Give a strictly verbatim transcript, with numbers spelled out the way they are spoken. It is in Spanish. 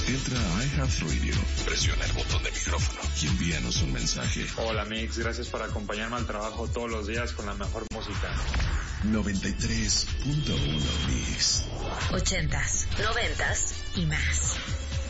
Entra a iHeartRadio, presiona el botón de micrófono y envíanos un mensaje. Hola Mix, gracias por acompañarme al trabajo todos los días con la mejor música. noventa y tres punto uno Mix. Ochentas, noventas y más.